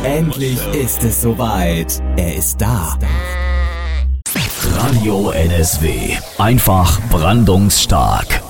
Endlich ist es soweit. Er ist da. Radio NSW. Einfach brandungsstark.